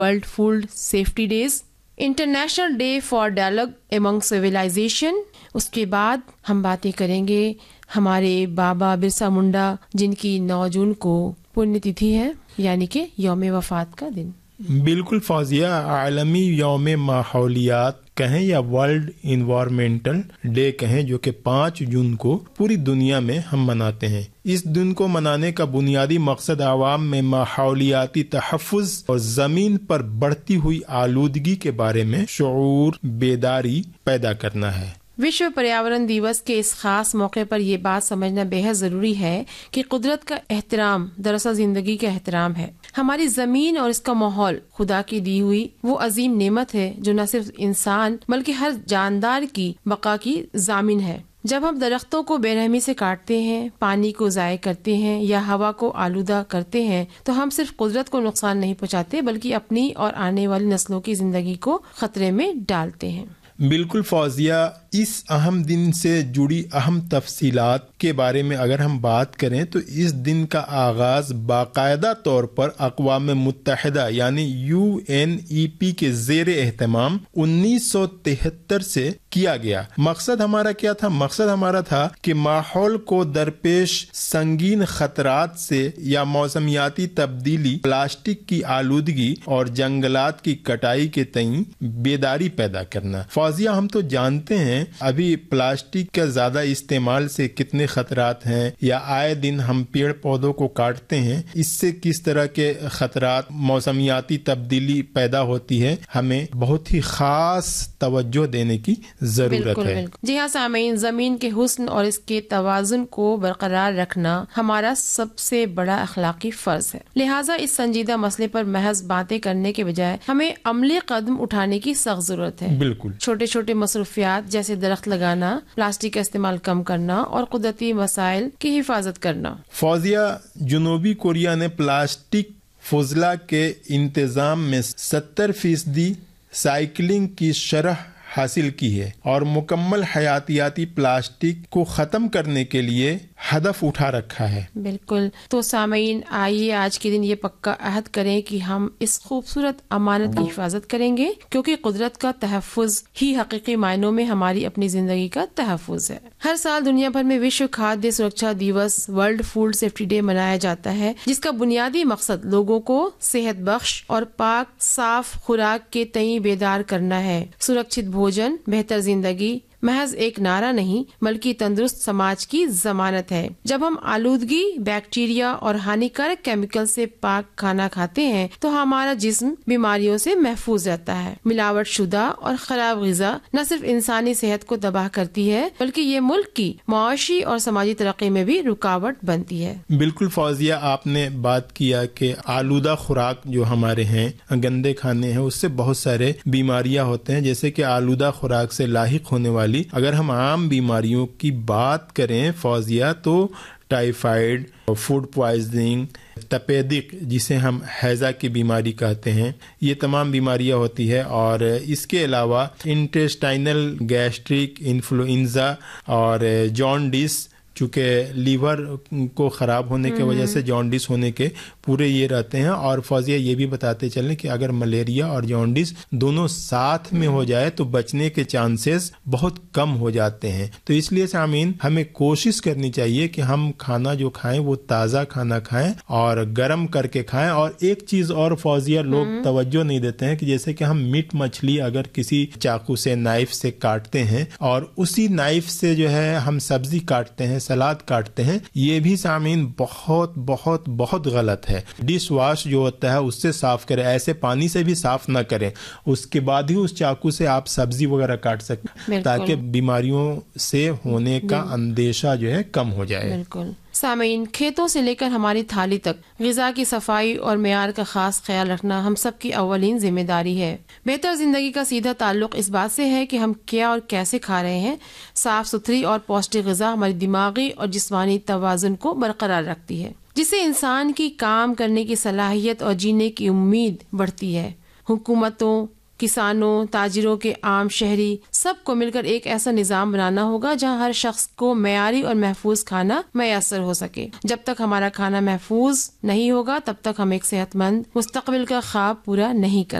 World food safety days, international day for dialogue Umang civilisation. اس کے بعد ہم باتیں کریں گے ہمارے بابا برسا منڈا جن کی 9 جون کو پنیہ تتھی ہے، یعنی کہ یوم وفات کا دن. بالکل فوزیہ، عالمی یوم ماحولیات کہیں یا ورلڈ انوائرمنٹل ڈے کہیں، جو کہ 5 جون کو پوری دنیا میں ہم مناتے ہیں. اس دن کو منانے کا بنیادی مقصد عوام میں ماحولیاتی تحفظ اور زمین پر بڑھتی ہوئی آلودگی کے بارے میں شعور بیداری پیدا کرنا ہے. وشو پریاورن دیوس کے اس خاص موقع پر یہ بات سمجھنا بے حد ضروری ہے کہ قدرت کا احترام دراصل زندگی کا احترام ہے. ہماری زمین اور اس کا ماحول خدا کی دی ہوئی وہ عظیم نعمت ہے جو نہ صرف انسان بلکہ ہر جاندار کی بقا کی ضامن ہے. جب ہم درختوں کو بے رحمی سے کاٹتے ہیں، پانی کو ضائع کرتے ہیں یا ہوا کو آلودہ کرتے ہیں تو ہم صرف قدرت کو نقصان نہیں پہنچاتے بلکہ اپنی اور آنے والی نسلوں کی زندگی کو خطرے میں ڈالتے ہیں. بالکل فوزیہ، اس اہم دن سے جڑی اہم تفصیلات کے بارے میں اگر ہم بات کریں تو اس دن کا آغاز باقاعدہ طور پر اقوام متحدہ یعنی UNEP کے زیر اہتمام 1973 سے کیا گیا. مقصد ہمارا کیا تھا؟ مقصد ہمارا تھا کہ ماحول کو درپیش سنگین خطرات سے یا موسمیاتی تبدیلی، پلاسٹک کی آلودگی اور جنگلات کی کٹائی کے تئیں بیداری پیدا کرنا. فوزیہ، ہم تو جانتے ہیں ابھی پلاسٹک کا زیادہ استعمال سے کتنے خطرات ہیں، یا آئے دن ہم پیڑ پودوں کو کاٹتے ہیں، اس سے کس طرح کے خطرات، موسمیاتی تبدیلی پیدا ہوتی ہے. ہمیں بہت ہی خاص توجہ دینے کی ضرورت ہے. بالکل. جی ہاں سامعین، زمین کے حسن اور اس کے توازن کو برقرار رکھنا ہمارا سب سے بڑا اخلاقی فرض ہے. لہٰذا اس سنجیدہ مسئلے پر محض باتیں کرنے کے بجائے ہمیں عملی قدم اٹھانے کی سخت ضرورت ہے. بالکل. چھوٹے چھوٹے مصروفیات جیسے درخت لگانا، پلاسٹک کا استعمال کم کرنا اور قدرتی وسائل کی حفاظت کرنا. فوزیہ، جنوبی کوریا نے پلاسٹک فضلہ کے انتظام میں 70% سائیکلنگ کی شرح حاصل کی ہے اور مکمل حیاتیاتی پلاسٹک کو ختم کرنے کے لیے ہدف اٹھا رکھا ہے. بالکل. تو سامعین، آئیے آج کے دن یہ پکا عہد کریں کہ ہم اس خوبصورت امانت کی حفاظت کریں گے، کیونکہ قدرت کا تحفظ ہی حقیقی معنوں میں ہماری اپنی زندگی کا تحفظ ہے. ہر سال دنیا بھر میں وشو کھادیہ سرکشا دیوس، ورلڈ فوڈ سیفٹی ڈے منایا جاتا ہے، جس کا بنیادی مقصد لوگوں کو صحت بخش اور پاک صاف خوراک کے تئیں بیدار کرنا ہے. سرکشت بھوجن، بہتر زندگی محض ایک نعرہ نہیں بلکہ تندرست سماج کی ضمانت ہے. جب ہم آلودگی، بیکٹیریا اور ہانیکارک کیمیکل سے پاک کھانا کھاتے ہیں تو ہمارا جسم بیماریوں سے محفوظ رہتا ہے. ملاوٹ شدہ اور خراب غذا نہ صرف انسانی صحت کو تباہ کرتی ہے بلکہ یہ ملک کی معاشی اور سماجی ترقی میں بھی رکاوٹ بنتی ہے. بالکل فوزیہ، آپ نے بات کیا کہ آلودہ خوراک جو ہمارے ہیں، گندے کھانے ہیں، اس سے بہت سارے بیماریاں ہوتے ہیں. جیسے کہ آلودہ خوراک سے لاحق ہونے والی اگر ہم عام بیماریوں کی بات کریں فوزیہ، تو ٹائیفائڈ، فوڈ پوائزننگ، تپیدق جسے ہم ہیضہ کی بیماری کہتے ہیں، یہ تمام بیماریاں ہوتی ہے. اور اس کے علاوہ انٹسٹائنل گیسٹرک انفلوئنزا اور جانڈس، چونکہ لیور کو خراب ہونے کی وجہ سے جانڈس ہونے کے پورے یہ رہتے ہیں. اور فوزیہ یہ بھی بتاتے چلیں کہ اگر ملیریا اور جانڈس دونوں ساتھ میں ہو جائے تو بچنے کے چانسز بہت کم ہو جاتے ہیں. تو اس لیے سامعین، ہمیں کوشش کرنی چاہیے کہ ہم کھانا جو کھائیں وہ تازہ کھانا کھائیں اور گرم کر کے کھائیں. اور ایک چیز اور فوزیہ لوگ توجہ نہیں دیتے ہیں کہ جیسے کہ ہم میٹ مچھلی اگر کسی چاقو سے، نائف سے کاٹتے ہیں اور اسی نائف سے جو ہے ہم سبزی کاٹتے ہیں، سلاد کاٹتے ہیں، یہ بھی سامعین بہت بہت بہت غلط ہے. ڈش واش جو ہوتا ہے اس سے صاف کریں، ایسے پانی سے بھی صاف نہ کریں، اس کے بعد ہی اس چاقو سے آپ سبزی وغیرہ کاٹ سکیں تاکہ بیماریوں سے ہونے کا اندیشہ جو ہے کم ہو جائے. بالکل. سامعین، کھیتوں سے لے کر ہماری تھالی تک غذا کی صفائی اور معیار کا خاص خیال رکھنا ہم سب کی اولین ذمہ داری ہے. بہتر زندگی کا سیدھا تعلق اس بات سے ہے کہ ہم کیا اور کیسے کھا رہے ہیں. صاف ستھری اور پوشٹک غذا ہماری دماغی اور جسمانی توازن کو برقرار رکھتی ہے، جس سے انسان کی کام کرنے کی صلاحیت اور جینے کی امید بڑھتی ہے. حکومتوں، کسانوں، تاجروں کے عام شہری سب کو مل کر ایک ایسا نظام بنانا ہوگا جہاں ہر شخص کو معیاری اور محفوظ کھانا میسر ہو سکے۔ جب تک ہمارا کھانا محفوظ نہیں ہوگا تب تک ہم ایک صحت مند مستقبل کا خواب پورا نہیں کر